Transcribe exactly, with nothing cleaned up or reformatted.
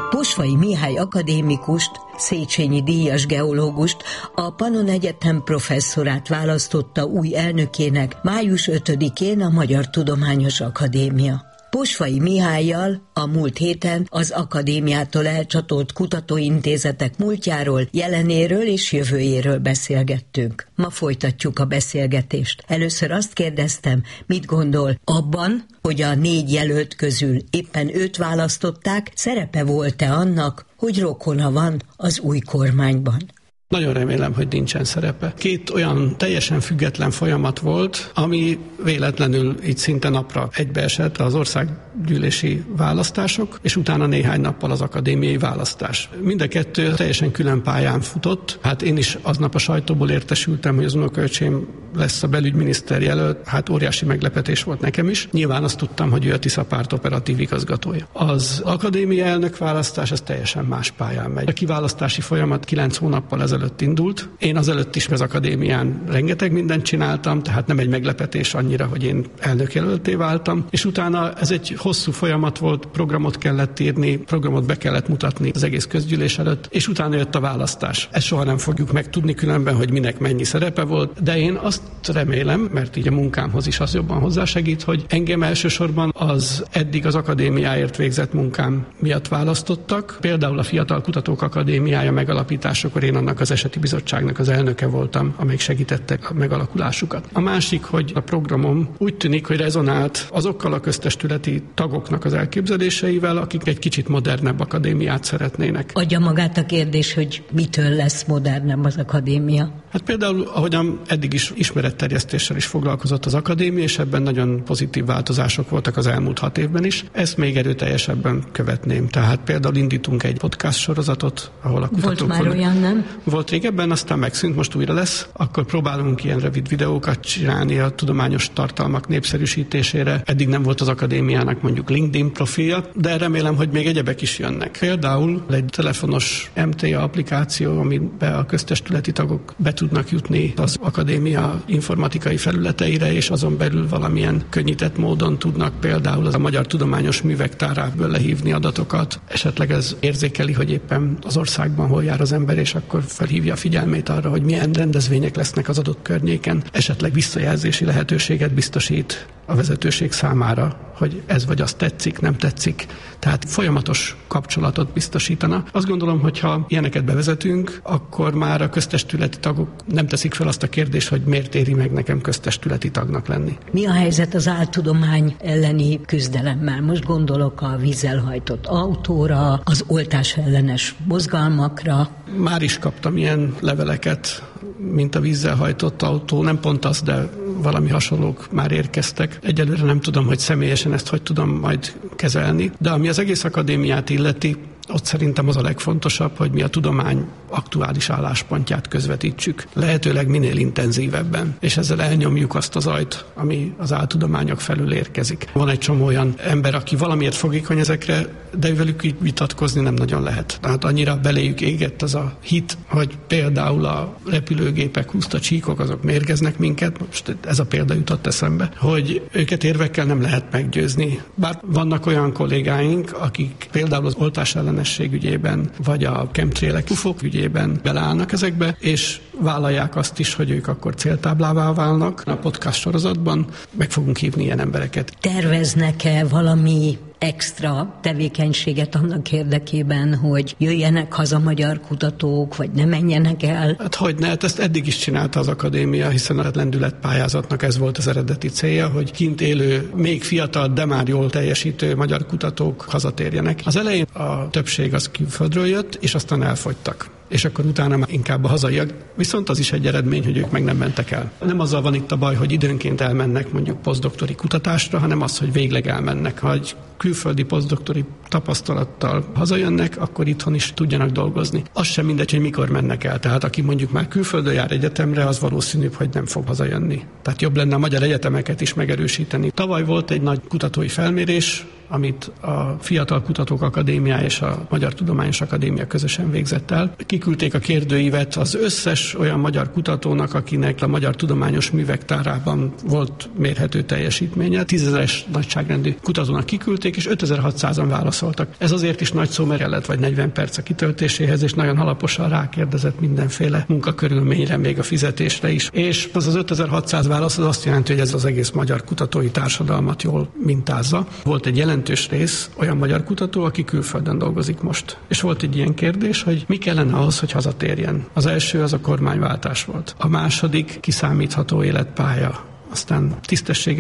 Posvay Mihály akadémikust, Széchenyi díjas geológust, a Pannon Egyetem professzorát választotta új elnökének május ötödikén a Magyar Tudományos Akadémia. Posvay Mihállyal a múlt héten az akadémiától elcsatolt kutatóintézetek múltjáról, jelenéről és jövőjéről beszélgettünk. Ma folytatjuk a beszélgetést. Először azt kérdeztem, mit gondol abban, hogy a négy jelölt közül éppen őt választották, szerepe volt-e annak, hogy rokona van az új kormányban? Nagyon remélem, hogy nincsen szerepe. Két olyan teljesen független folyamat volt, ami véletlenül így szinte napra egybeesett, az országgyűlési választások, és utána néhány nappal az akadémiai választás. Mind a kettő teljesen külön pályán futott. Hát én is aznap a sajtóból értesültem, hogy az unokaöcsém lesz a belügyminiszter jelölt. Hát óriási meglepetés volt nekem is. Nyilván azt tudtam, hogy ő a Tisza párt operatív igazgatója. Az akadémia elnök választás az teljesen más pályán megy. A kiválasztási folyamat kilenc hónappal ezelőtt indult. Én azelőtt is az akadémián rengeteg mindent csináltam, tehát nem egy meglepetés annyira, hogy én elnökjelölté váltam. És utána ez egy hosszú folyamat volt, programot kellett írni, programot be kellett mutatni az egész közgyűlés előtt, és utána jött a választás. Ezt soha nem fogjuk megtudni különben, hogy minek mennyi szerepe volt, de én azt remélem, mert így a munkámhoz is az jobban hozzásegít, hogy engem elsősorban az eddig az akadémiáért végzett munkám miatt választottak. Például a Fiatal Kutatók Akadémiája megalapításakor én annak az eseti bizottságnak az elnöke voltam, amelyik segítette a megalakulásukat. A másik, hogy a programom úgy tűnik, hogy rezonált azokkal a köztestületi tagoknak az elképzeléseivel, akik egy kicsit modernebb akadémiát szeretnének. Adja magát a kérdés, hogy mitől lesz modernebb az akadémia? Hát például, ahogyan eddig is ismeretterjesztéssel is foglalkozott az akadémia, és ebben nagyon pozitív változások voltak az elmúlt hat évben is. Ezt még erőteljesebben követném. Tehát például indítunk egy podcast sorozatot, ahol a kutatók... Volt már olyan, nem? Volt régebben, aztán megszűnt, most újra lesz. Akkor próbálunk ilyen rövid videókat csinálni a tudományos tartalmak népszerűsítésére. Eddig nem volt az akadémiának mondjuk LinkedIn profilja, de remélem, hogy még egyebek is jönnek. Például egy telefonos em té á applikáció, amiben a köztestületi tagok be tudnak jutni az akadémia informatikai felületeire, és azon belül valamilyen könnyített módon tudnak például a Magyar Tudományos Művek tárából lehívni adatokat. Esetleg ez érzékeli, hogy éppen az országban hol jár az ember, és akkor felhívja a figyelmét arra, hogy milyen rendezvények lesznek az adott környéken. Esetleg visszajelzési lehetőséget biztosít a vezetőség számára, hogy ez vagy az tetszik, nem tetszik. Tehát folyamatos kapcsolatot biztosítana. Azt gondolom, hogy ha ilyeneket bevezetünk, akkor már a köztestületi tagok nem teszik fel azt a kérdést, hogy miért éri meg nekem köztestületi tagnak lenni. Mi a helyzet az áltudomány elleni küzdelemmel? Most gondolok a vízzel hajtott autóra, az oltás ellenes mozgalmakra. Már is kaptam ilyen leveleket, mint a vízzel hajtott autó, nem pont az, de valami hasonlók már érkeztek. Egyelőre nem tudom, hogy személyesen ezt hogy tudom majd kezelni, de ami az egész akadémiát illeti, ott szerintem az a legfontosabb, hogy mi a tudomány aktuális álláspontját közvetítsük, lehetőleg minél intenzívebben, és ezzel elnyomjuk azt az ajt, ami az áltudományok felül érkezik. Van egy csomó olyan ember, aki valamiért fogékony ezekre, de velük így vitatkozni nem nagyon lehet. Tehát annyira beléjük égett az a hit, hogy például a repülőgépek húzta csíkok, azok mérgeznek minket, most ez a példa jutott eszembe, hogy őket érvekkel nem lehet meggyőzni. Bár vannak olyan kollégáink, akik például az oltás ellenesség ügyében, vagy a chemtrailek, ufók ügyében beleállnak ezekbe, és vállalják azt is, hogy ők akkor céltáblává válnak. A podcast sorozatban meg fogunk hívni ilyen embereket. Terveznek-e valami extra tevékenységet annak érdekében, hogy jöjjenek haza magyar kutatók, vagy ne menjenek el? Hát hogyne, hát ezt eddig is csinálta az akadémia, hiszen a lendületpályázatnak ez volt az eredeti célja, hogy kint élő, még fiatal, de már jól teljesítő magyar kutatók hazatérjenek. Az elején a többség az külföldről jött, és aztán elfogytak. És akkor utána már inkább a hazaiak. Viszont az is egy eredmény, hogy ők meg nem mentek el. Nem azzal van itt a baj, hogy időnként elmennek mondjuk posztdoktori kutatásra, hanem az, hogy végleg elmennek. Ha egy külföldi posztdoktori tapasztalattal hazajönnek, akkor itthon is tudjanak dolgozni. Az sem mindegy, hogy mikor mennek el. Tehát aki mondjuk már külföldön jár egyetemre, az valószínűbb, hogy nem fog hazajönni. Tehát jobb lenne a magyar egyetemeket is megerősíteni. Tavaly volt egy nagy kutatói felmérés, amit a Fiatal Kutatók Akadémiája és a Magyar Tudományos Akadémia közösen végzett el. Kiküldték a kérdőívet az összes olyan magyar kutatónak, akinek a magyar tudományos művek tárában volt mérhető teljesítménye. Tízezeres nagyságrendű kutatónak kiküldték, és ötezer-hatszázan válaszoltak. Ez azért is nagy szó, mert kellett vagy negyven perc a kitöltéséhez, és nagyon alaposan rákérdezett mindenféle munkakörülményre, még a fizetésre is. És az az ötezer-hatszáz válasz az azt jelenti, hogy ez az egész magyar kutatói társadalmat jól mintázza. Volt egy jelentős rész olyan magyar kutató, aki külföldön dolgozik most. És volt egy ilyen kérdés, hogy mi kellene ahhoz, hogy hazatérjen. Az első az a kormányváltás volt. A második kiszámítható életpálya. Aztán tisztességes